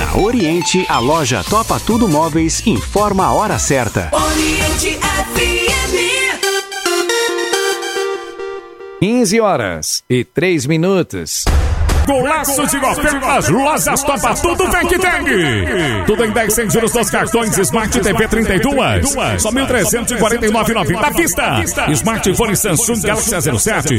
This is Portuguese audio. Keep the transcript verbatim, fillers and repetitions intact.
Na Oriente, a loja Topa Tudo Móveis informa a hora certa. Oriente F M. quinze horas e três minutos. Golaço de ofertas, lojas Topa Tudo vem que tem. Tudo em dez sem juros dos cartões Smart T V trinta e dois. Só mil trezentos e quarenta e nove reais e noventa à vista. Smartphone Samsung Galaxy A zero sete